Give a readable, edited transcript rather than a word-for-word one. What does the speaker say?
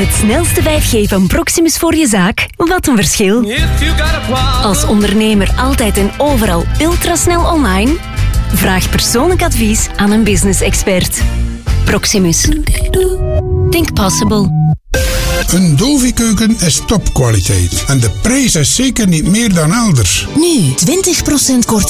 Het snelste 5G van Proximus voor je zaak? Wat een verschil. Als ondernemer altijd en overal ultrasnel online? Vraag persoonlijk advies aan een business-expert. Proximus. Think possible. Een Dovi-keuken is topkwaliteit. En de prijs is zeker niet meer dan elders. Nu 20% korting